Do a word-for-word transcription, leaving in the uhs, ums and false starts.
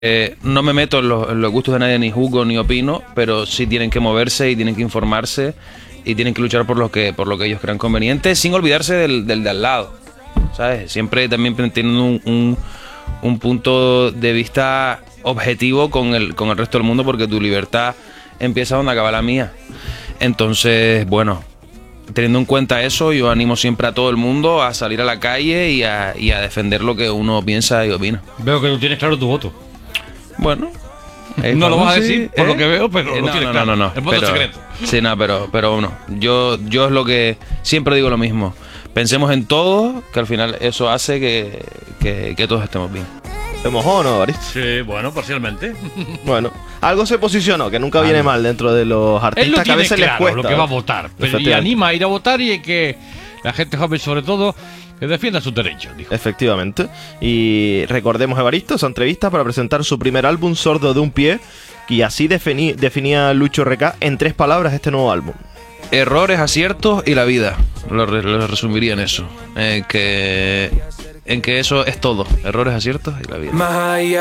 Eh, no me meto en los, en los gustos de nadie, ni juzgo ni opino, pero sí tienen que moverse y tienen que informarse y tienen que luchar por lo que por lo que ellos crean conveniente, sin olvidarse del, del de al lado, ¿sabes? Siempre también teniendo un, un, un punto de vista objetivo con el, con el resto del mundo, porque tu libertad empieza donde acaba la mía. Entonces, bueno, teniendo en cuenta eso, yo animo siempre a todo el mundo a salir a la calle y a, y a defender lo que uno piensa y opina. Veo que tú tienes claro tu voto. Bueno, eh, no lo vas a sí, decir por ¿eh? lo que veo, pero Eh, lo no, tienes no, claro. no, no, no. El voto pero, secreto. Sí, no, pero, pero bueno, yo, yo es lo que siempre digo lo mismo. Pensemos en todo, que al final eso hace que, que, que todos estemos bien. ¿Te mojó o no, Evaristo? Sí, bueno, parcialmente. Bueno, algo se posicionó, que nunca viene mal dentro de los Él artistas, lo que a tiene veces claro, les cuesta. lo que va a votar. Pero y anima a ir a votar y que la gente joven, sobre todo, que defienda sus derechos, dijo. Efectivamente. Y recordemos, Evaristo, esa entrevista para presentar su primer álbum, Sordo de un Pie, y así defini- definía Lucho Recá en tres palabras este nuevo álbum. Errores, aciertos y la vida. Lo, re- lo resumiría en eso. Eh, que, en que eso es todo. Errores, aciertos y la vida.